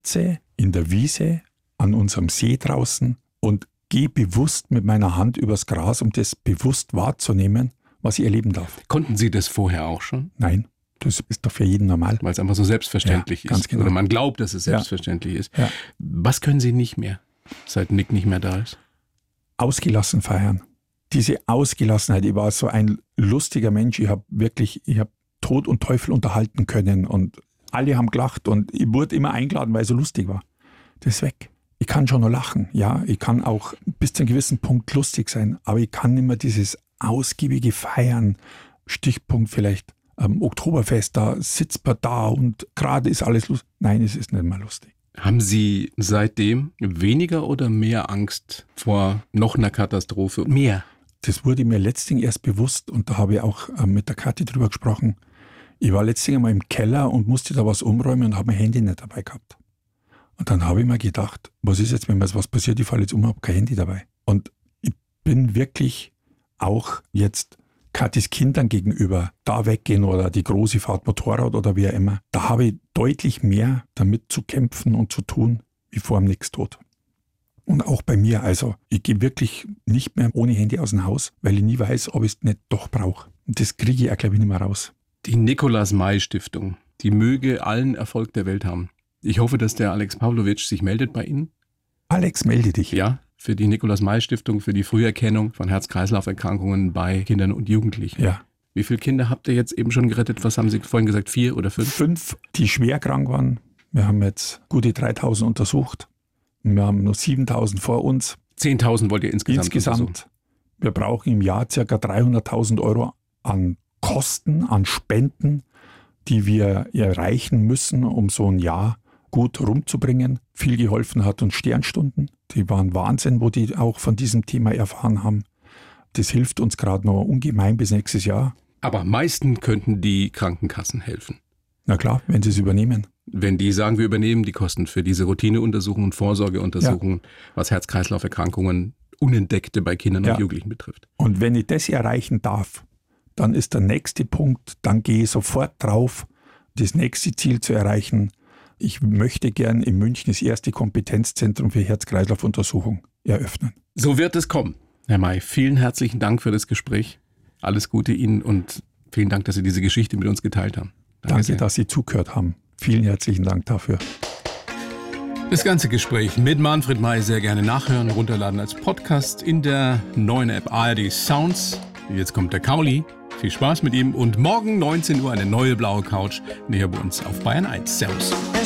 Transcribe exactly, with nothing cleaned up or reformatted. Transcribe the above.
sitze in der Wiese an unserem See draußen und gehe bewusst mit meiner Hand übers Gras, um das bewusst wahrzunehmen, was ich erleben darf. Konnten Sie das vorher auch schon? Nein, das ist doch für jeden normal. Weil es einfach so selbstverständlich ja, ganz ist. genau. Oder man glaubt, dass es selbstverständlich ja. ist. Ja. Was können Sie nicht mehr, seit Nick nicht mehr da ist? Ausgelassen feiern. Diese Ausgelassenheit. Ich war so ein lustiger Mensch. Ich habe wirklich, ich habe Tod und Teufel unterhalten können und alle haben gelacht und ich wurde immer eingeladen, weil es so lustig war. Das ist weg. Ich kann schon noch lachen, ja, ich kann auch bis zu einem gewissen Punkt lustig sein, aber ich kann nicht mehr dieses ausgiebige Feiern, Stichpunkt vielleicht ähm, Oktoberfest, da sitzt man da und gerade ist alles lustig. Nein, es ist nicht mehr lustig. Haben Sie seitdem weniger oder mehr Angst vor noch einer Katastrophe? Mehr? Das wurde mir letztens erst bewusst und da habe ich auch ähm, mit der Kathi drüber gesprochen. Ich war letztens einmal im Keller und musste da was umräumen und habe mein Handy nicht dabei gehabt. Und dann habe ich mir gedacht, was ist jetzt, wenn mir was passiert, ich falle jetzt um, habe kein Handy dabei. Und ich bin wirklich auch jetzt Kathis Kindern gegenüber da weggehen oder die große Fahrt Motorrad oder wie auch immer. Da habe ich deutlich mehr damit zu kämpfen und zu tun, wie vor dem Nix-Tod. Und auch bei mir, also ich gehe wirklich nicht mehr ohne Handy aus dem Haus, weil ich nie weiß, ob ich es nicht doch brauche. Und das kriege ich auch, glaube ich, nicht mehr raus. Die Nikolaus-May-Stiftung, die möge allen Erfolg der Welt haben. Ich hoffe, dass der Alex Pawlowitsch sich meldet bei Ihnen. Alex, melde dich. Ja, für die Nikolaus-May-Stiftung, für die Früherkennung von Herz-Kreislauf-Erkrankungen bei Kindern und Jugendlichen. Ja. Wie viele Kinder habt ihr jetzt eben schon gerettet? Was haben Sie vorhin gesagt? Vier oder fünf? Fünf, die schwer krank waren. Wir haben jetzt gute dreitausend untersucht. Wir haben nur siebentausend vor uns. zehntausend wollt ihr insgesamt Insgesamt. untersuchen? Wir brauchen im Jahr ca. dreihunderttausend Euro an Kosten, an Spenden, die wir erreichen müssen, um so ein Jahr gut rumzubringen. Viel geholfen hat uns Sternstunden. Die waren Wahnsinn, wo die auch von diesem Thema erfahren haben. Das hilft uns gerade noch ungemein bis nächstes Jahr. Aber am meisten könnten die Krankenkassen helfen. Na klar, wenn sie es übernehmen. Wenn die sagen, wir übernehmen die Kosten für diese Routineuntersuchungen, Vorsorgeuntersuchungen, ja. was Herz-Kreislauf-Erkrankungen, Unentdeckte bei Kindern ja. und Jugendlichen betrifft. Und wenn ich das erreichen darf, dann ist der nächste Punkt, dann gehe ich sofort drauf, das nächste Ziel zu erreichen. Ich möchte gern in München das erste Kompetenzzentrum für Herz-Kreislauf-Untersuchung eröffnen. So wird es kommen. Herr May, vielen herzlichen Dank für das Gespräch. Alles Gute Ihnen und vielen Dank, dass Sie diese Geschichte mit uns geteilt haben. Danke, Danke sehr. dass Sie zugehört haben. Vielen herzlichen Dank dafür. Das ganze Gespräch mit Manfred May sehr gerne nachhören, runterladen als Podcast in der neuen App A R D Sounds. Jetzt kommt der Kauli. Viel Spaß mit ihm und morgen neunzehn Uhr eine neue blaue Couch näher bei uns auf Bayern eins. Servus.